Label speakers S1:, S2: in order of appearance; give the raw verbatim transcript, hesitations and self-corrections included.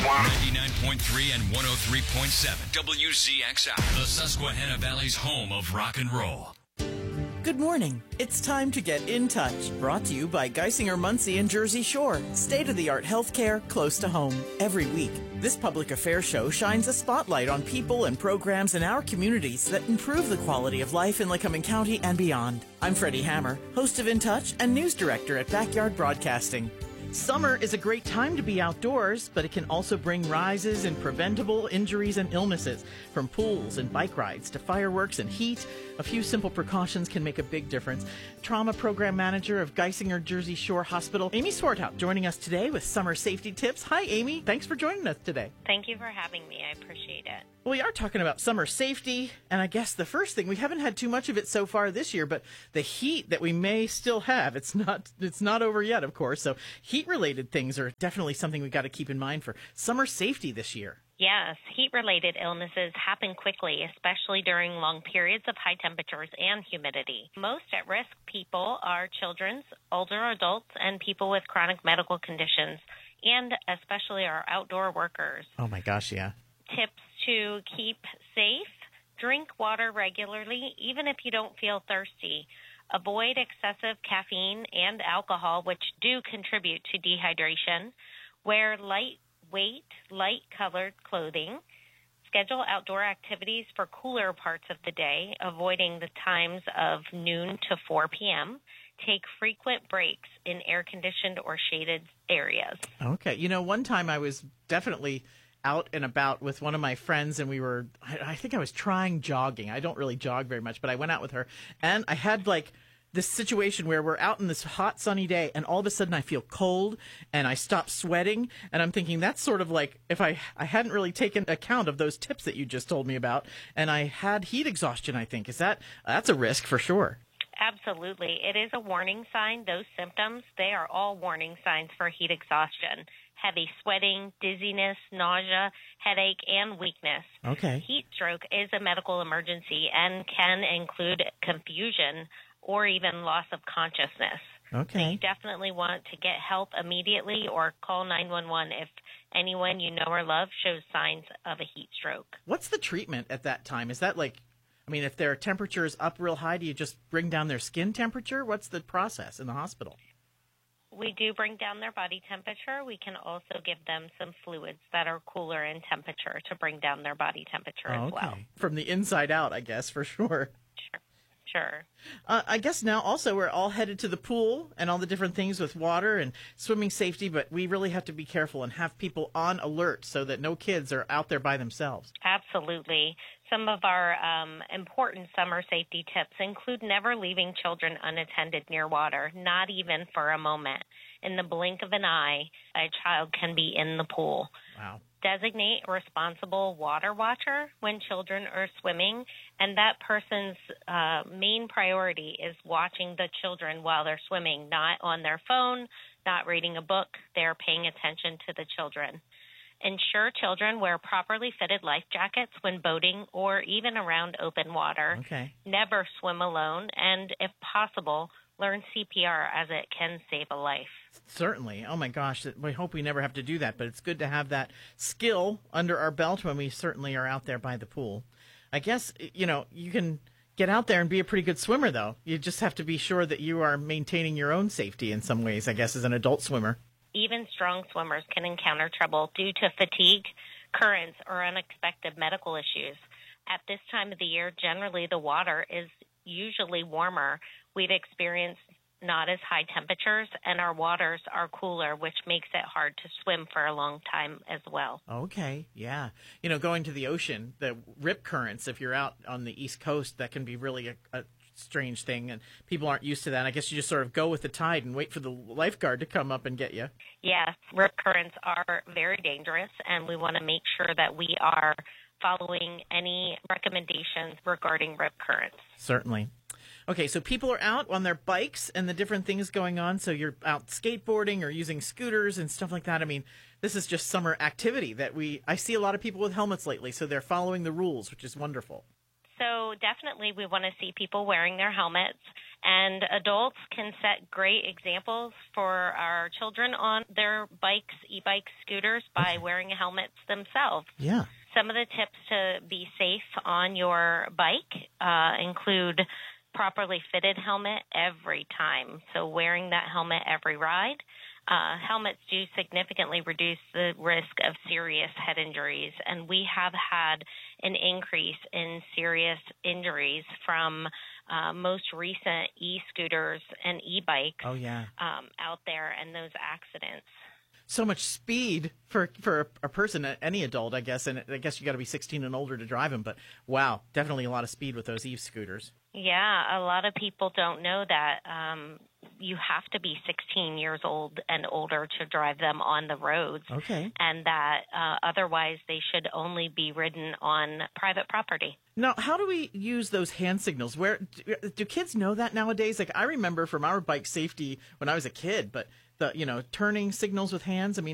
S1: ninety-nine point three and one oh three point seven W Z X R, the Susquehanna Valley's home of rock and roll.
S2: Good morning. It's time to get in touch. Brought to you by Geisinger Muncie and Jersey Shore. State-of-the-art healthcare close to home. Every week, this public affairs show shines a spotlight on people and programs in our communities that improve the quality of life in Lycoming County and beyond. I'm Freddie Hammer, host of In Touch and news director at Backyard Broadcasting. Summer is a great time to be outdoors, but it can also bring rises in preventable injuries and illnesses. From pools and bike rides to fireworks and heat, a few simple precautions can make a big difference. Trauma Program Manager of Geisinger Jersey Shore Hospital, Amy Swartout, joining us today with summer safety tips. Hi, Amy. Thanks for joining us today.
S3: Thank you for having me. I appreciate it.
S2: Well, we are talking about summer safety, and I guess the first thing, we haven't had too much of it so far this year, but the heat that we may still have, it's not it's not over yet, of course, so heat-related things are definitely something we've got to keep in mind for summer safety this year.
S3: Yes, heat-related illnesses happen quickly, especially during long periods of high temperatures and humidity. Most at-risk people are children, older adults, and people with chronic medical conditions, and especially our outdoor workers.
S2: Oh my gosh, yeah.
S3: Tips to keep safe: drink water regularly, even if you don't feel thirsty. Avoid excessive caffeine and alcohol, which do contribute to dehydration. Wear lightweight, light-colored clothing. Schedule outdoor activities for cooler parts of the day, avoiding the times of noon to four p.m. Take frequent breaks in air-conditioned or shaded areas.
S2: Okay. You know, one time I was definitely out and about with one of my friends, and we were, I, I think I was trying jogging. I don't really jog very much, but I went out with her, and I had like this situation where we're out in this hot sunny day, and all of a sudden I feel cold and I stop sweating, and I'm thinking that's sort of like if I, I hadn't really taken account of those tips that you just told me about, and I had heat exhaustion, I think. Is that, that's a risk for sure.
S3: Absolutely. It is a warning sign. Those symptoms, they are all warning signs for heat exhaustion. Heavy sweating, dizziness, nausea, headache, and weakness.
S2: Okay.
S3: Heat stroke is a medical emergency and can include confusion or even loss of consciousness.
S2: Okay.
S3: So you definitely want to get help immediately or call nine one one if anyone you know or love shows signs of a heat stroke.
S2: What's the treatment at that time? Is that like, I mean, if their temperature is up real high, do you just bring down their skin temperature? What's the process in the hospital?
S3: We do bring down their body temperature. We can also give them some fluids that are cooler in temperature to bring down their body temperature
S2: Oh,
S3: as
S2: okay.
S3: well.
S2: From the inside out, I guess, for sure.
S3: Sure. Sure.
S2: Uh, I guess now also we're all headed to the pool and all the different things with water and swimming safety, but we really have to be careful and have people on alert so that no kids are out there by themselves.
S3: Absolutely. Some of our um, important summer safety tips include never leaving children unattended near water, not even for a moment. In the blink of an eye, a child can be in the pool.
S2: Wow.
S3: Designate a responsible water watcher when children are swimming, and that person's uh, main priority is watching the children while they're swimming, not on their phone, not reading a book. They're paying attention to the children. Ensure children wear properly fitted life jackets when boating or even around open water.
S2: Okay.
S3: Never swim alone, and if possible, learn C P R as it can save a life.
S2: Certainly. Oh, my gosh. We hope we never have to do that, but it's good to have that skill under our belt when we certainly are out there by the pool. I guess, you know, you can get out there and be a pretty good swimmer, though. You just have to be sure that you are maintaining your own safety in some ways, I guess, as an adult swimmer.
S3: Even strong swimmers can encounter trouble due to fatigue, currents, or unexpected medical issues. At this time of the year, generally the water is usually warmer. We've experienced not as high temperatures, and our waters are cooler, which makes it hard to swim for a long time as well.
S2: Okay, yeah. You know, going to the ocean, the rip currents, if you're out on the East Coast, that can be really a, a strange thing, and people aren't used to that. I guess you just sort of go with the tide and wait for the lifeguard to come up and get you.
S3: Yes, rip currents are very dangerous, and we want to make sure that we are following any recommendations regarding rip currents.
S2: Certainly. Okay, so people are out on their bikes and the different things going on. So you're out skateboarding or using scooters and stuff like that. I mean, this is just summer activity that we, I see a lot of people with helmets lately, so they're following the rules, which is wonderful.
S3: So definitely we want to see people wearing their helmets, and adults can set great examples for our children on their bikes, e-bikes, scooters by okay. wearing helmets themselves.
S2: Yeah.
S3: Some of the tips to be safe on your bike uh, include properly fitted helmet every time, so wearing that helmet every ride. Uh, helmets do significantly reduce the risk of serious head injuries, and we have had an increase in serious injuries from uh, most recent e-scooters and e-bikes
S2: oh, yeah.
S3: um, out there and those accidents.
S2: So much speed for for a person, any adult, I guess, and I guess you got to be sixteen and older to drive them. But wow, definitely a lot of speed with those e-scooters.
S3: Yeah, a lot of people don't know that um, you have to be sixteen years old and older to drive them on the roads.
S2: Okay.
S3: And that uh, otherwise they should only be ridden on private property.
S2: Now, how do we use those hand signals? Where do, do kids know that nowadays? Like I remember from our bike safety when I was a kid, but the you know turning signals with hands. I mean.